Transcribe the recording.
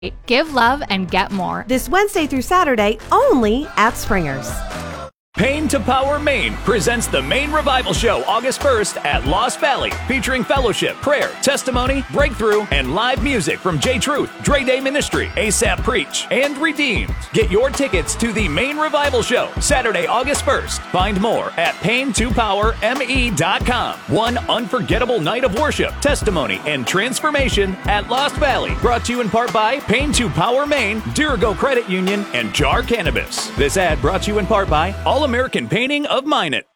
Give love and get more. This Wednesday through Saturday, only at Springer's. Pain to Power Maine presents the Maine Revival Show August 1st at Lost Valley, featuring fellowship, prayer, testimony, breakthrough, and live music from J Truth, Dre Day Ministry, ASAP Preach, and Redeemed. Get your tickets to the Maine Revival Show Saturday, August 1st. Find more at pain2powerme.com. One unforgettable night of worship, testimony, and transformation at Lost Valley. Brought to you in part by Pain to Power Maine, Dirigo Credit Union, and Jar Cannabis. This ad brought to you in part by All American Painting of Minot.